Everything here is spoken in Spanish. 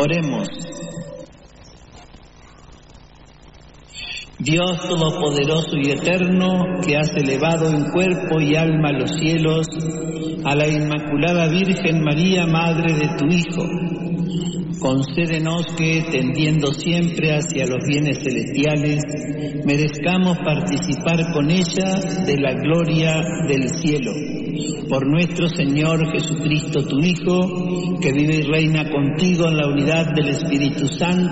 Oremos. Dios Todopoderoso y Eterno, que has elevado en cuerpo y alma a los cielos a la Inmaculada Virgen María, Madre de tu Hijo, concédenos que, tendiendo siempre hacia los bienes celestiales, merezcamos participar con ella de la gloria del cielo. Por nuestro Señor Jesucristo, tu Hijo, que vive y reina contigo en la unidad del Espíritu Santo,